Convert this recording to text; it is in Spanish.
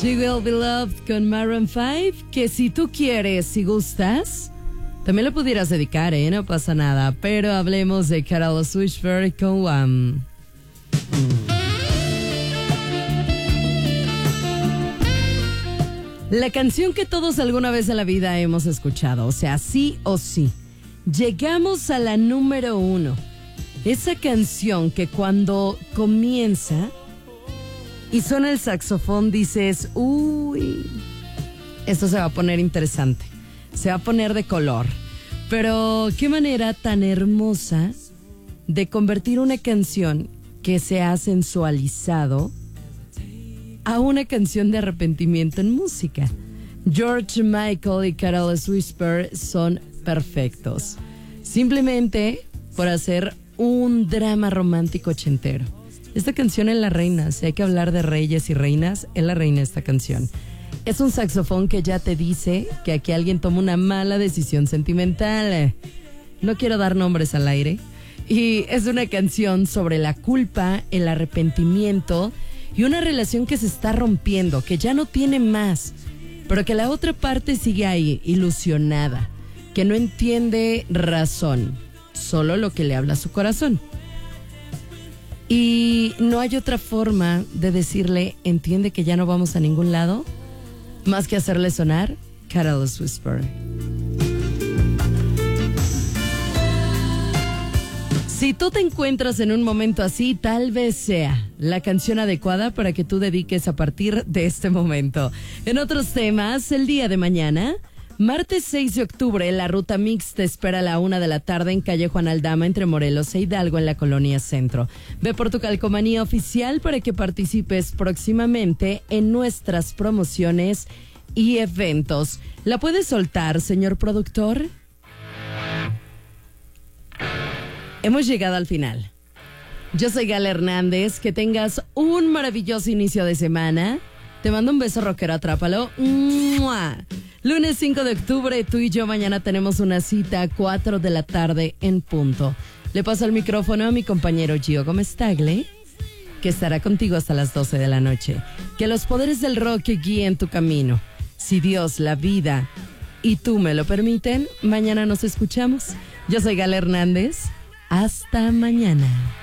You Will Be Loved con Maroon 5, que si tú quieres, si gustas, también lo pudieras dedicar, no pasa nada. Pero hablemos de Carol Swishberg con Wham. La canción que todos alguna vez en la vida hemos escuchado, o sea, sí o sí. Llegamos a la número 1. Esa canción que cuando comienza y suena el saxofón dices, uy, esto se va a poner interesante, se va a poner de color. Pero qué manera tan hermosa de convertir una canción que se ha sensualizado a una canción de arrepentimiento en música. George Michael y Carol Swishberg son perfectos, simplemente por hacer un drama romántico ochentero. Esta canción es la reina, si hay que hablar de reyes y reinas, es la reina esta canción. Es un saxofón que ya te dice que aquí alguien toma una mala decisión sentimental. No quiero dar nombres al aire. Y es una canción sobre la culpa, el arrepentimiento y una relación que se está rompiendo, que ya no tiene más, pero que la otra parte sigue ahí, ilusionada, que no entiende razón, solo lo que le habla a su corazón. Y no hay otra forma de decirle, entiende que ya no vamos a ningún lado, más que hacerle sonar Carol Swishberg. Si tú te encuentras en un momento así, tal vez sea la canción adecuada para que tú dediques a partir de este momento. En otros temas, el día de mañana, martes 6 de octubre, la Ruta Mix te espera a la 1 de la tarde en calle Juan Aldama, entre Morelos e Hidalgo, en la Colonia Centro. Ve por tu calcomanía oficial para que participes próximamente en nuestras promociones y eventos. ¿La puedes soltar, señor productor? Hemos llegado al final. Yo soy Gala Hernández. Que tengas un maravilloso inicio de semana. Te mando un beso rockero, atrápalo. ¡Mua! Lunes 5 de octubre, tú y yo mañana tenemos una cita a 4 de la tarde en punto. Le paso el micrófono a mi compañero Gio Gómez Tagle, que estará contigo hasta las 12 de la noche. Que los poderes del rock guíen tu camino. Si Dios, la vida y tú me lo permiten, mañana nos escuchamos. Yo soy Gala Hernández. Hasta mañana.